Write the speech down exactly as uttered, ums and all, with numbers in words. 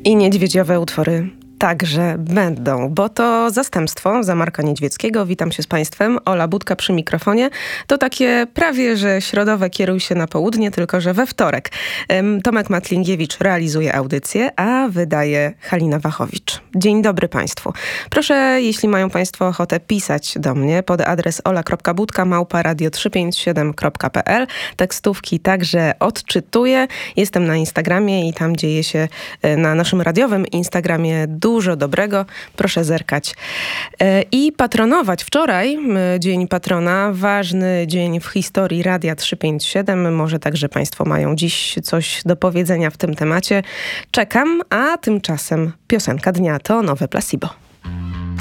I niedźwiedziowe utwory także będą, bo to zastępstwo za Marka Niedźwieckiego. Witam się z Państwem. Ola Budka przy mikrofonie. To takie prawie, że środowe kieruj się na południe, tylko że we wtorek. Tomek Matlingiewicz realizuje audycję, a wydaje Halina Wachowicz. Dzień dobry Państwu. Proszę, jeśli mają Państwo ochotę, pisać do mnie pod adres ola kropka budka małpa radio trzysta pięćdziesiąt siedem kropka p l. Tekstówki także odczytuję. Jestem na Instagramie i tam dzieje się na naszym radiowym Instagramie dużo Dużo dobrego, proszę zerkać. I patronować. Wczoraj, Dzień Patrona, ważny dzień w historii Radia trzysta pięćdziesiąt siedem. Może także Państwo mają dziś coś do powiedzenia w tym temacie. Czekam, a tymczasem piosenka dnia to Nowe Placebo.